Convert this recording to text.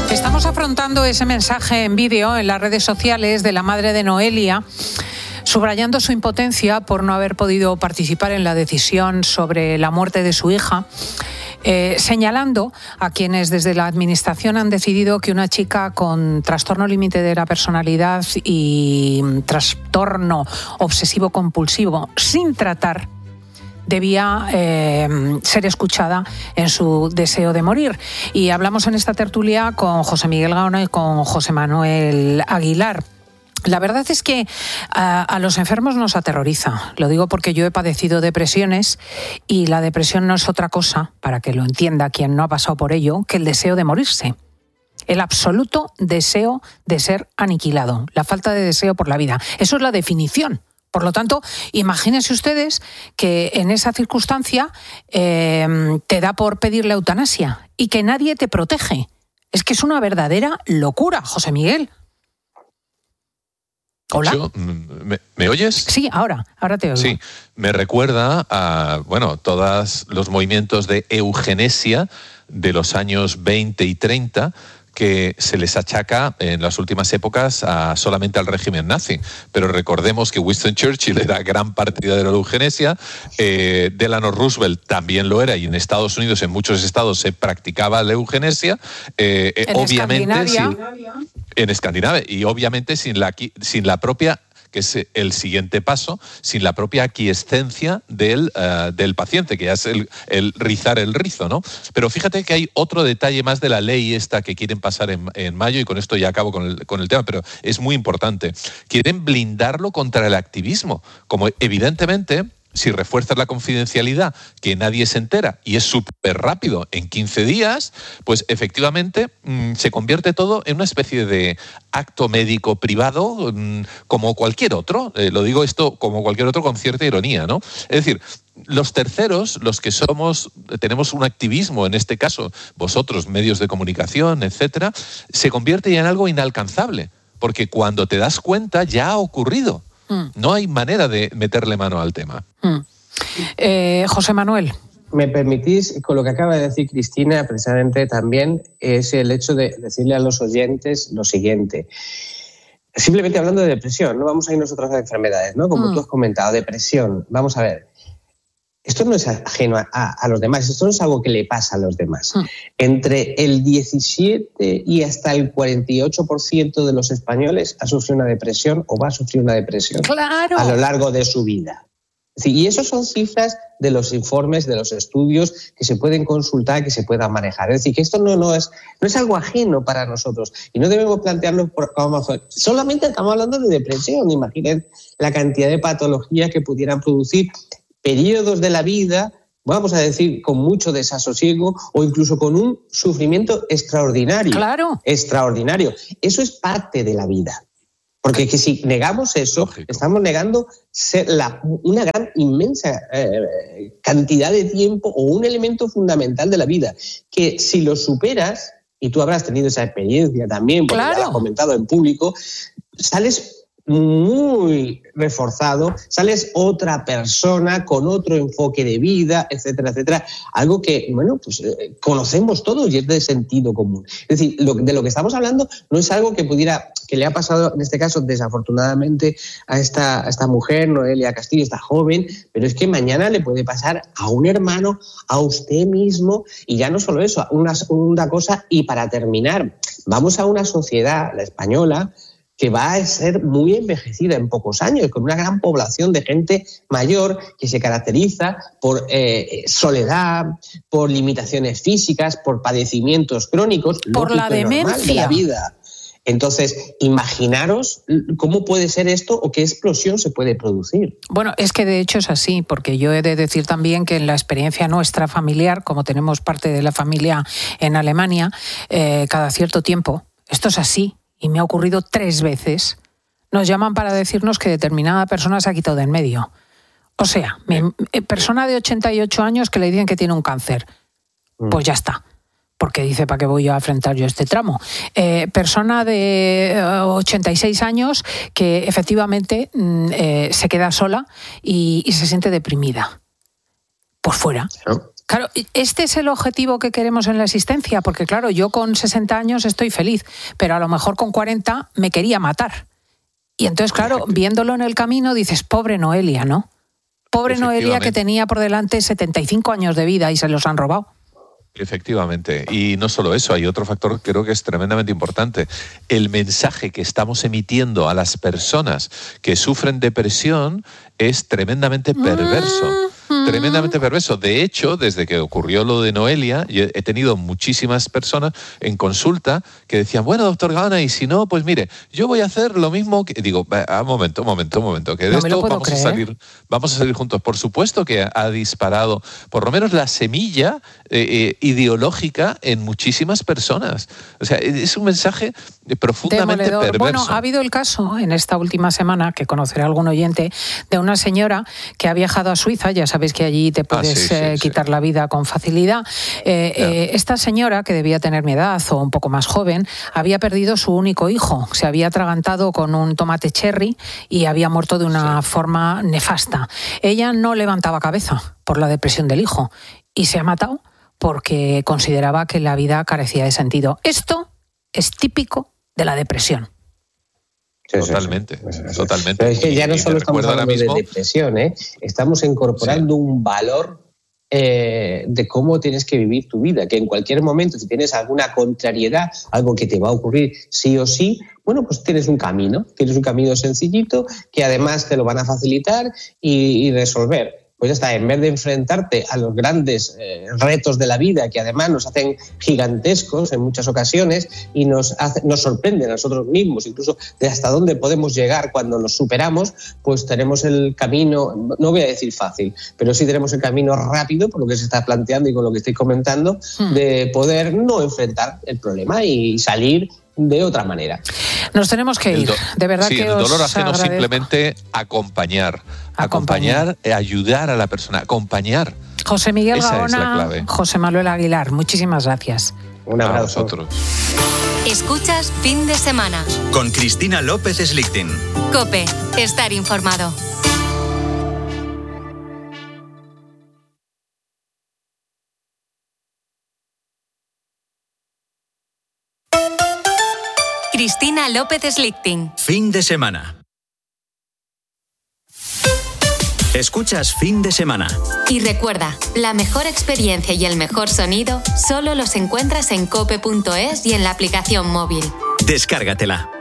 Estamos afrontando ese mensaje en vídeo en las redes sociales de la madre de Noelia, subrayando su impotencia por no haber podido participar en la decisión sobre la muerte de su hija, señalando a quienes desde la Administración han decidido que una chica con trastorno límite de la personalidad y trastorno obsesivo-compulsivo sin tratar debía ser escuchada en su deseo de morir. Y hablamos en esta tertulia con José Miguel Gaona y con José Manuel Aguilar. La verdad es que a los enfermos nos aterroriza. Lo digo porque yo he padecido depresiones y la depresión no es otra cosa, para que lo entienda quien no ha pasado por ello, que el deseo de morirse. El absoluto deseo de ser aniquilado, la falta de deseo por la vida. Eso es la definición. Por lo tanto, imagínense ustedes que en esa circunstancia te da por pedir la eutanasia y que nadie te protege. Es que es una verdadera locura, José Miguel. ¿Hola? ¿Me oyes? Sí, ahora te oigo. Sí, me recuerda a, todos los movimientos de eugenesia de los años 20 y 30, que se les achaca en las últimas épocas solamente al régimen nazi. Pero recordemos que Winston Churchill era gran partidario de la eugenesia, Delano Roosevelt también lo era, y en Estados Unidos, en muchos estados, se practicaba la eugenesia. Obviamente, en Escandinavia, y obviamente sin la propia, que es el siguiente paso, sin la propia aquiescencia del paciente, que ya es el rizar el rizo, ¿no? Pero fíjate que hay otro detalle más de la ley esta que quieren pasar en mayo, y con esto ya acabo con el tema, pero es muy importante. Quieren blindarlo contra el activismo, como evidentemente, si refuerzas la confidencialidad, que nadie se entera, y es súper rápido, en 15 días, pues efectivamente se convierte todo en una especie de acto médico privado, como cualquier otro. Lo digo esto como cualquier otro con cierta ironía, ¿no? Es decir, los terceros, los que tenemos un activismo, en este caso, vosotros, medios de comunicación, etcétera, se convierte ya en algo inalcanzable, porque cuando te das cuenta ya ha ocurrido. No hay manera de meterle mano al tema. José Manuel. Me permitís, con lo que acaba de decir Cristina, precisamente también es el hecho de decirle a los oyentes lo siguiente. Simplemente hablando de depresión, no vamos a irnos a otras enfermedades, ¿no? Como tú has comentado, depresión. Vamos a ver. Esto no es ajeno a los demás, esto no es algo que le pasa a los demás. Entre el 17 y hasta el 48% de los españoles ha sufrido una depresión o va a sufrir una depresión a lo largo de su vida. Sí, y esas son cifras de los informes, de los estudios que se pueden consultar, que se puedan manejar. Es decir, que esto no es algo ajeno para nosotros y no debemos plantearnos solamente estamos hablando de depresión. Imaginen la cantidad de patologías que pudieran producir periodos de la vida, vamos a decir, con mucho desasosiego o incluso con un sufrimiento extraordinario. Claro. Extraordinario. Eso es parte de la vida. Porque que si negamos eso, estamos negando una gran, inmensa cantidad de tiempo o un elemento fundamental de la vida, que si lo superas, y tú habrás tenido esa experiencia también, porque ya lo has comentado en público, sales muy reforzado, sales otra persona con otro enfoque de vida, etcétera, etcétera. Algo que, conocemos todos y es de sentido común. Es decir, de lo que estamos hablando no es algo que le ha pasado, en este caso, desafortunadamente, a esta mujer, Noelia Castillo, esta joven, pero es que mañana le puede pasar a un hermano, a usted mismo, y ya no solo eso, una cosa, y para terminar, vamos a una sociedad, la española, que va a ser muy envejecida en pocos años, con una gran población de gente mayor que se caracteriza por soledad, por limitaciones físicas, por padecimientos crónicos, por la demencia de la vida. Entonces, imaginaros cómo puede ser esto o qué explosión se puede producir. Bueno, es que de hecho es así, porque yo he de decir también que en la experiencia nuestra familiar, como tenemos parte de la familia en Alemania, cada cierto tiempo, esto es así. Y me ha ocurrido 3 veces, nos llaman para decirnos que determinada persona se ha quitado de en medio. O sea, persona de 88 años que le dicen que tiene un cáncer. Pues ya está. Porque dice, ¿para qué voy a afrontar yo este tramo? Persona de 86 años que efectivamente se queda sola y se siente deprimida. Por fuera. Claro, este es el objetivo que queremos en la existencia, porque claro, yo con 60 años estoy feliz, pero a lo mejor con 40 me quería matar. Y entonces, claro, viéndolo en el camino dices, pobre Noelia, ¿no? Pobre Noelia, que tenía por delante 75 años de vida y se los han robado. Efectivamente. Y no solo eso, hay otro factor que creo que es tremendamente importante. El mensaje que estamos emitiendo a las personas que sufren depresión es tremendamente perverso. Tremendamente perverso. De hecho, desde que ocurrió lo de Noelia, yo he tenido muchísimas personas en consulta que decían, bueno, doctor Gaona, y si no, pues mire, yo voy a hacer lo mismo que... Digo, un momento, que de esto vamos a salir juntos. Por supuesto que ha disparado, por lo menos la semilla ideológica en muchísimas personas. O sea, es un mensaje profundamente perverso. Bueno, ha habido el caso en esta última semana, que conocerá algún oyente, de una señora que ha viajado a Suiza, ya sabéis que allí te puedes quitar la vida con facilidad. Esta señora, que debía tener mi edad o un poco más joven, había perdido su único hijo. Se había atragantado con un tomate cherry y había muerto de una forma nefasta. Ella no levantaba cabeza por la depresión del hijo y se ha matado porque consideraba que la vida carecía de sentido. Esto es típico de la depresión. Totalmente. Pero es que ya no solo estamos hablando de depresión, estamos incorporando un valor de cómo tienes que vivir tu vida, que en cualquier momento, si tienes alguna contrariedad, algo que te va a ocurrir sí o sí, bueno, pues tienes un camino sencillito que además te lo van a facilitar y resolver. Pues ya está, en vez de enfrentarte a los grandes retos de la vida, que además nos hacen gigantescos en muchas ocasiones y nos sorprenden a nosotros mismos, incluso de hasta dónde podemos llegar cuando nos superamos, pues tenemos el camino, no voy a decir fácil, pero sí tenemos el camino rápido, por lo que se está planteando y con lo que estoy comentando, de poder no enfrentar el problema y salir de otra manera. Nos tenemos que ir. De verdad que el dolor ajeno simplemente acompañar, ayudar a la persona, acompañar. José Miguel Gaona, José Manuel Aguilar, muchísimas gracias. Un abrazo a vosotros. Escuchas Fin de Semana con Cristina López Slichting. COPE, estar informado. Cristina López Slichting. Fin de semana. Escuchas Fin de Semana. Y recuerda, la mejor experiencia y el mejor sonido solo los encuentras en cope.es y en la aplicación móvil. Descárgatela.